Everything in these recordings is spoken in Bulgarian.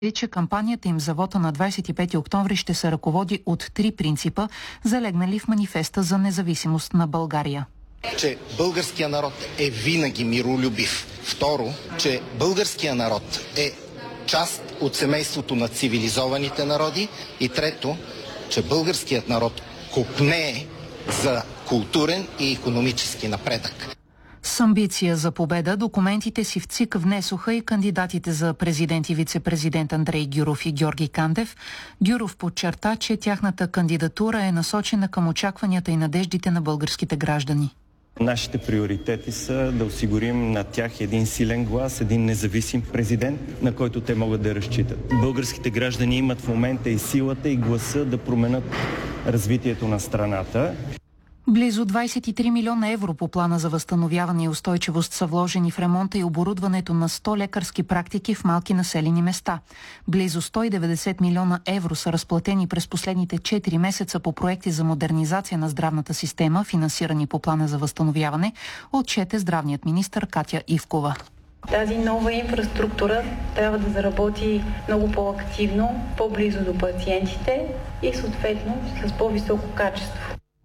че кампанията им за вота на 25 октомври ще се ръководи от 3 принципа, залегнали в манифеста за независимост на България. Че българския народ е винаги миролюбив. Второ, че българския народ е част от семейството на цивилизованите народи. И трето, че българският народ копнее за културен и икономически напредък. С амбиция за победа документите си в ЦИК внесоха и кандидатите за президент и вице-президент Андрей Гюров и Георги Кандев. Гюров подчерта, че тяхната кандидатура е насочена към очакванията и надеждите на българските граждани. Нашите приоритети са да осигурим на тях един силен глас, един независим президент, на който те могат да разчитат. Българските граждани имат в момента и силата, и гласа да променят развитието на страната. Близо 23 милиона евро по плана за възстановяване и устойчивост са вложени в ремонта и оборудването на 100 лекарски практики в малки населени места. Близо 190 милиона евро са разплатени през последните 4 месеца по проекти за модернизация на здравната система, финансирани по плана за възстановяване, отчете здравният министър Катя Ивкова. Тази нова инфраструктура трябва да заработи много по-активно, по-близо до пациентите и съответно с по-високо качество.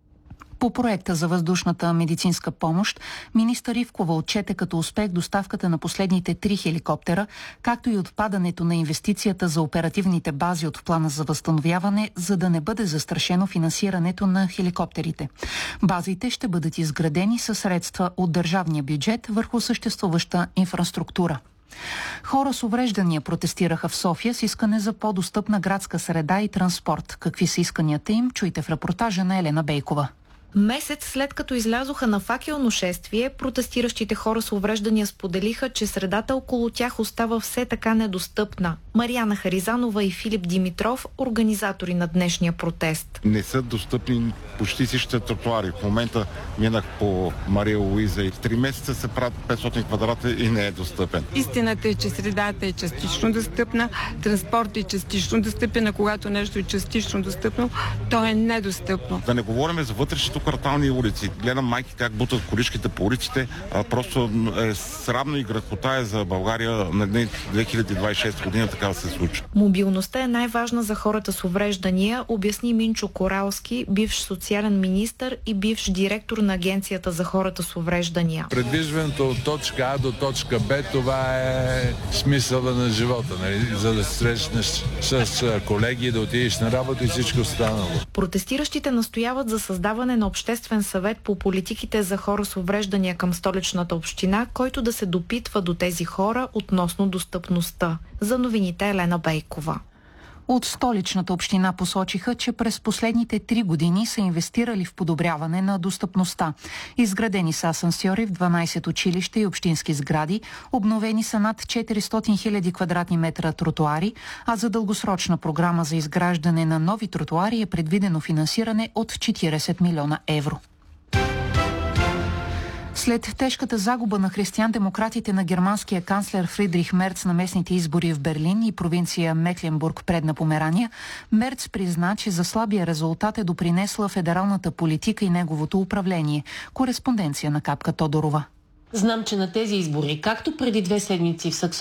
По проекта за въздушната медицинска помощ, министър Ивкова отчете като успех доставката на последните 3 хеликоптера, както и отпадането на инвестицията за оперативните бази от плана за възстановяване, за да не бъде застрашено финансирането на хеликоптерите. Базите ще бъдат изградени със средства от държавния бюджет върху съществуваща инфраструктура. Хора с увреждания протестираха в София с искане за по-достъпна градска среда и транспорт. Какви са исканията им, чуйте в репортажа на Елена Бейкова. Месец след като излязоха на факелно шествие, протестиращите хора с увреждания споделиха, че средата около тях остава все така недостъпна. Марияна Харизанова и Филип Димитров, организатори на днешния протест. Не са достъпни почти всичките тротуари. В момента минах по Мария Луиза и в 3 месеца се правят 500 квадрата и не е достъпен. Истината е, че средата е частично достъпна, транспорт е частично достъпен, а когато нещо е частично достъпно, то е недостъпно. Да не говорим за вътрешните квартални улици. Гледам майки как бутат количките по улиците. Просто е срамно и грехота е за България на 2026 година така да се случи. Мобилността е най-важна за хората с увреждания, обясни Минчо Коралски, бивш социален министър и бивш директор на Агенцията за хората с увреждания. Предвижването от точка А до точка Б, това е смисъла на живота, нали? За да се срещнеш с колеги, да отидеш на работа и всичко останало. Протестиращите настояват за създаване на обществен съвет по политиките за хора с увреждания към столичната община, който да се допитва до тези хора относно достъпността. За новините Елена Бейкова. От столичната община посочиха, че през последните 3 години са инвестирали в подобряване на достъпността. Изградени са асансьори в 12 училища и общински сгради, обновени са над 400 хиляди квадратни метра тротуари, а за дългосрочна програма за изграждане на нови тротуари е предвидено финансиране от 40 милиона евро. След тежката загуба на християн-демократите на германския канцлер Фридрих Мерц на местните избори в Берлин и провинция Мекленбург, Предна Померания, Мерц призна, че за слабия резултат е допринесла федералната политика и неговото управление. Кореспонденция на Капка Тодорова. Знам, че на тези избори, както преди 2 седмици в Саксония,